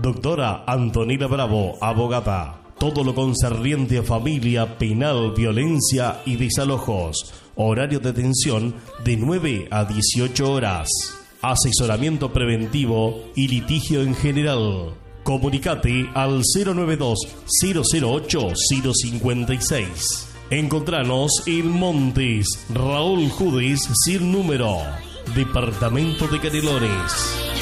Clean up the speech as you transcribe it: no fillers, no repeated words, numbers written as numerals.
Doctora Antonella Bravo, abogada. Todo lo concerniente a familia, penal, violencia y desalojos. Horario de atención de 9 a 18 horas. Asesoramiento preventivo y litigio en general. Comunicate al 092-008-056. Encontranos en Montes, Raúl Judes, sin número. Departamento de Canelones.